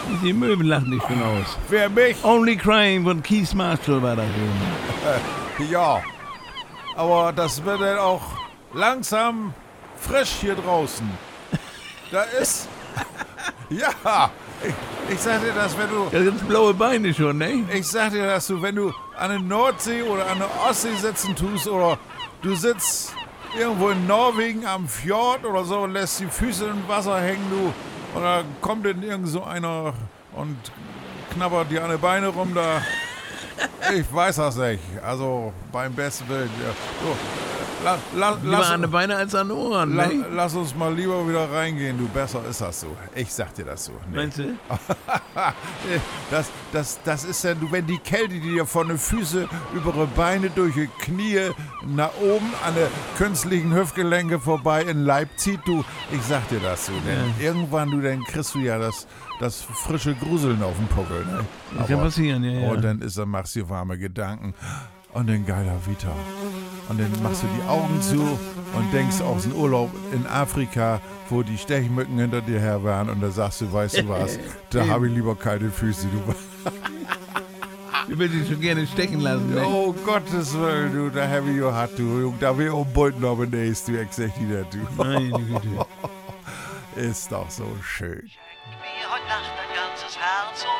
Die Möwen lachen dich schon aus. Wer mich? Only Crying von Keith Marshall war das eben. Ja. Aber das wird dann auch langsam frisch hier draußen. Da ist... Ja, ich sag dir das, wenn du... Da gibt's blaue Beine schon, ne? Ich sag dir das, wenn du an der Nordsee oder an der Ostsee sitzen tust oder du sitzt irgendwo in Norwegen am Fjord oder so und lässt die Füße im Wasser hängen, du, und da kommt dann irgend so einer und knabbert dir an die Beine rum, da... Ich weiß das nicht, also beim besten Willen. Ja. So, Lieber an den Beinen als an den Ohren, ne? Lass uns mal lieber wieder reingehen, du, besser ist das so. Ich sag dir das so. Nee. Meinst du? Das ist ja, du, wenn die Kälte, die dir von den Füßen über die Beine durch die Knie nach oben an den künstlichen Hüftgelenke vorbei in den Leib zieht, du, ich sag dir das so. Denn irgendwann, du, dann kriegst du ja das frische Gruseln auf dem Puckel, ne? Das kann passieren, ja. Und dann machst du dir warme Gedanken und ein geiler Vita. Und dann machst du die Augen zu und denkst aus dem Urlaub in Afrika, wo die Stechmücken hinter dir her waren, und da sagst du, weißt du was, da habe ich lieber kalte Füße, du. Ich würde dich schon gerne stechen lassen, ne? Oh Gottes Willen, du, da habe ich hat du, da wir Bulten auf den nächsten, du, exakt wieder, du. Meine Güte. Ist doch so schön. Mir heute Nacht ein ganzes Herz